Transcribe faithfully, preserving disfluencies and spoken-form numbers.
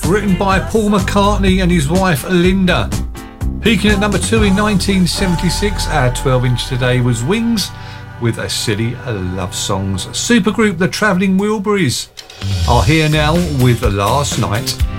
written by Paul McCartney and his wife Linda. Peaking at number two in nineteen seventy-six, our twelve inch today was Wings with A Silly Love Songs. Supergroup The Travelling Wilburys are here now with Last Night.